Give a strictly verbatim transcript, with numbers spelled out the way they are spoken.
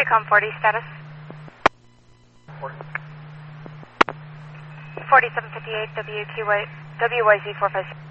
Raycom forty, status? forty-seven fifty-eight, W Q Y, W Y Z four five six.